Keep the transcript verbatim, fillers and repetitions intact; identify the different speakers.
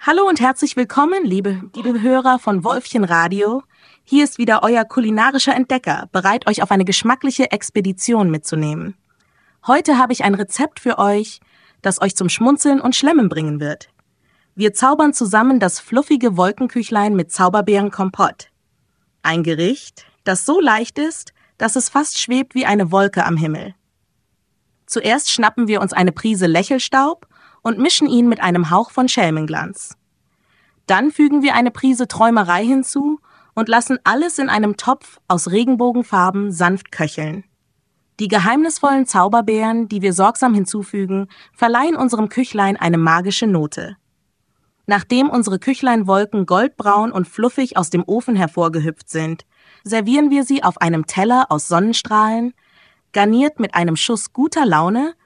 Speaker 1: Hallo und herzlich willkommen, liebe, liebe Hörer von Wolfchen Radio. Hier ist wieder euer kulinarischer Entdecker, bereit, euch auf eine geschmackliche Expedition mitzunehmen. Heute habe ich ein Rezept für euch, das euch zum Schmunzeln und Schlemmen bringen wird. Wir zaubern zusammen das fluffige Wolkenküchlein mit Zauberbeerenkompott. Ein Gericht, das so leicht ist, dass es fast schwebt wie eine Wolke am Himmel. Zuerst schnappen wir uns eine Prise Lächelstaub und mischen ihn mit einem Hauch von Schelmenglanz. Dann fügen wir eine Prise Träumerei hinzu und lassen alles in einem Topf aus Regenbogenfarben sanft köcheln. Die geheimnisvollen Zauberbeeren, die wir sorgsam hinzufügen, verleihen unserem Küchlein eine magische Note. Nachdem unsere Küchleinwolken goldbraun und fluffig aus dem Ofen hervorgehüpft sind, servieren wir sie auf einem Teller aus Sonnenstrahlen, garniert mit einem Schuss guter Laune